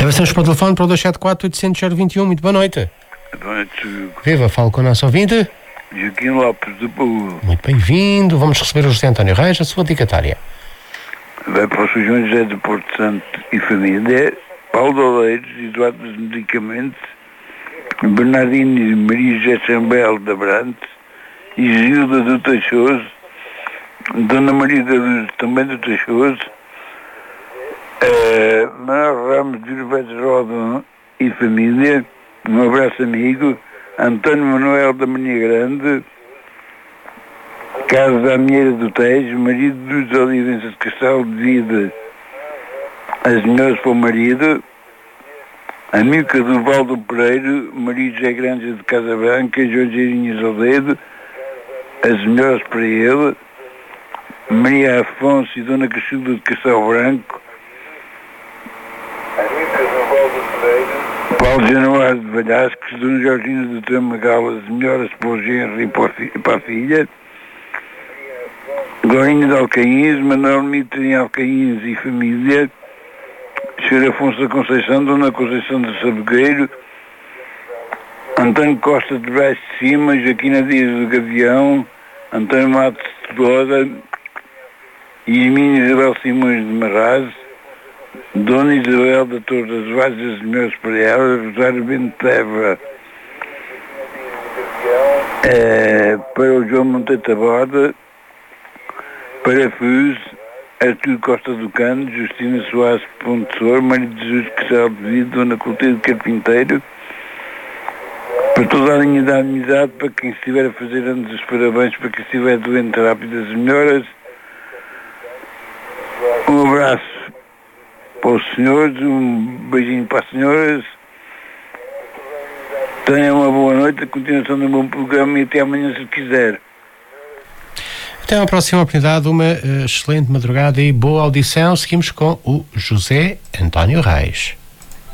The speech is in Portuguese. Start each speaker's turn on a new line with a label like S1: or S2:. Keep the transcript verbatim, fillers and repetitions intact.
S1: Avançamos para o telefone para o dois sete quatro, oito zero zero, dois um. Muito boa noite.
S2: Boa noite.
S1: Viva, falo com o nosso ouvinte.
S2: Joaquim Lopes de Paulo.
S1: Muito bem-vindo. Vamos receber o José António Reis, a sua dicatária.
S2: Vai para o São João José de Porto Santo e família, Paulo de Oleiros, Eduardo dos Medicamentos, Bernardino e Maria José Chambel da Brante, Isilda do Teixoso, Dona Maria da Luz também do Teixoso, uh, Manuel Ramos de Urbetes Rodon e família, um abraço amigo, António Manuel da Marinha Grande, Casa da Amieira do Tejo, marido dos Olivenças de Castelo de Vida, as melhores para o marido, Amilca do Valdo Pereiro, Maria José Granja de Casa Branca, João Geirinhas Aldedo, as melhores para ele, Maria Afonso e Dona Cachuda de Castelo Branco, Amilca do Valdo Pereiro, Paulo Januário de Valhascos, Dona Georgina do Tramagal, as melhores para o genro e para a, fi- para a filha, Glorinha de Alcaíns, Manuel Mitre em Alcaíns e família, senhor Afonso da Conceição, Dona Conceição de Sabogueiro, António Costa de Brás de Cima, Joaquina Dias do Gavião, António Matos de Dora, Irmínio Isabel Simões de Marraz, Dona Isabel da Torre das Vagens, as melhores para ela, Rosário Bento de Évora, é, para o João Monteiro Taborda, para Fuz, Artur Costa do Cano, Justina Soares Pontessor, Maria de Jesus Castelo de Vida, Dona Clotilde Carpinteiro, para toda a linha da amizade, para quem estiver a fazer anos os parabéns, para quem estiver doente rápidas melhoras. Um abraço para os senhores, um beijinho para as senhoras. Tenham uma boa noite, a continuação do bom programa e até amanhã se quiser.
S1: Até à próxima oportunidade, uma uh, excelente madrugada e boa audição. Seguimos com o José António Reis.